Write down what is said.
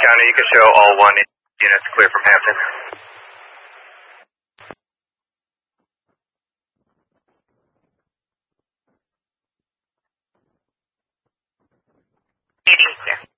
County, you can show all 1 units clear from Hampton. Clear.